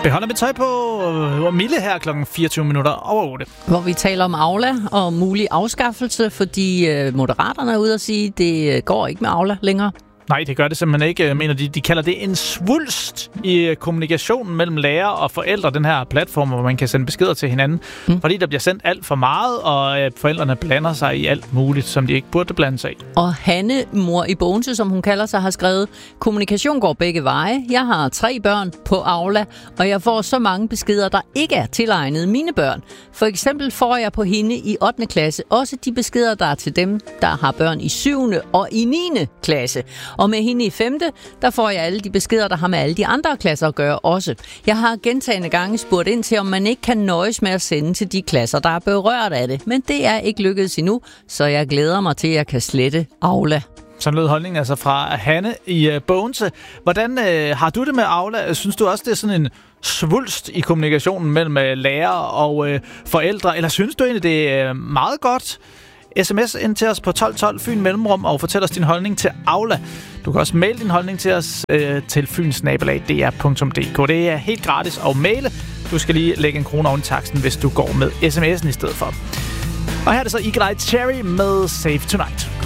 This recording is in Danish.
Beholder mit tøj på, Mille her klokken 24:08. Hvor vi taler om Aula og mulig afskaffelse, fordi Moderaterne er ude at sige, at det går ikke med Aula længere. Nej, det gør det simpelthen ikke. Mener de kalder det en svulst i kommunikationen mellem lærer og forældre, den her platform, hvor man kan sende beskeder til hinanden. Fordi der bliver sendt alt for meget, og forældrene blander sig i alt muligt, som de ikke burde blande sig i. Og Hanne, mor i Bogense, som hun kalder sig, har skrevet, kommunikation går begge veje. Jeg har 3 børn på Aula, og jeg får så mange beskeder, der ikke er tilegnet mine børn. For eksempel får jeg på hende i 8. klasse også de beskeder, der er til dem, der har børn i 7. og i 9. klasse. Og med hende i 5. der får jeg alle de beskeder, der har med alle de andre klasser at gøre også. Jeg har gentagne gange spurgt ind til, om man ikke kan nøjes med at sende til de klasser, der er berørt af det. Men det er ikke lykkedes endnu, så jeg glæder mig til, at jeg kan slette Aula. Sådan lød holdningen altså fra Hanne i Bogense. Hvordan har du det med Aula? Synes du også, det er sådan en svulst i kommunikationen mellem lærer og forældre? Eller synes du egentlig, det er meget godt? SMS ind til os på 1212 Fyn Mellemrum og fortæl os din holdning til Aula. Du kan også maile din holdning til os til fynsnabelag.dr.dk. Det er helt gratis at maile. Du skal lige lægge en krone oven i taksten, hvis du går med sms'en i stedet for. Og her er det så Eagle Eye Cherry med Save Tonight.